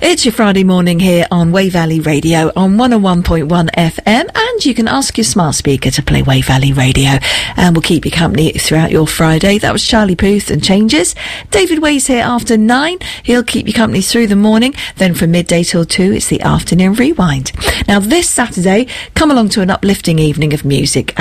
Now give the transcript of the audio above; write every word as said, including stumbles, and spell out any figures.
It's your Friday morning here on Way Valley Radio on one oh one point one F M, and you can ask your smart speaker to play Way Valley Radio, and we'll keep you company throughout your Friday. That was Charlie Puth and Changes. David Way's here after nine. He'll keep you company through the morning. Then from midday till two, it's the afternoon rewind. Now this Saturday, come along to an uplifting evening of music